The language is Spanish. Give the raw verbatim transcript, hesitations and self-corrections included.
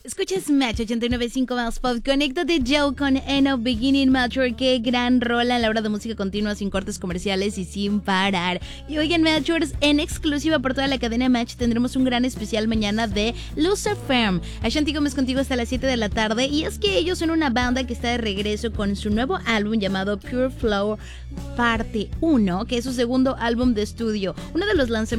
Escuchas Match ochenta y nueve punto cinco más Pop. Conéctate Joe con Eno Beginning Mature. Qué gran rola en la hora de música continua, sin cortes comerciales y sin parar. Y hoy en Matchers, en exclusiva por toda la cadena Match, tendremos un gran especial mañana de Lucifer. Ashanti Gómez contigo hasta las siete de la tarde. Y es que ellos son una banda que está de regreso con su nuevo álbum llamado Pure Flow Parte uno, que es su segundo álbum de estudio. Uno de los lanzamientos